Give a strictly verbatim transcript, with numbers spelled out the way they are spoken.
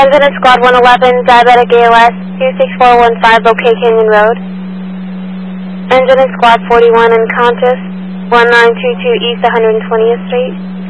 Engine in Squad one eleven, diabetic A L S, two six four one five, Bouquet Canyon Road. Engine in Squad forty-one, unconscious, one nine two two East one hundred twentieth Street.